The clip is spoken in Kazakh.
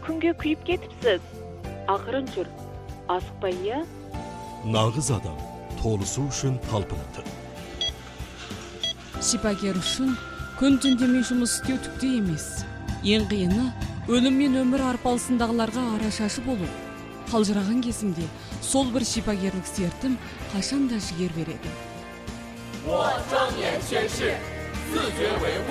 күнгө күйүп кетипсиз. Акырын жүр. Асыкпай, иә? Нағыз адам толысу үшін талпынады. Шипагер үшін күн түн демей жұмыс істеу түкте емес. Ең қиыны өлім мен өмір арпалысындағыларға арашашы болу. Қалжыраған кезімде сол бір шипагерлік сертім қашанда жігер береді.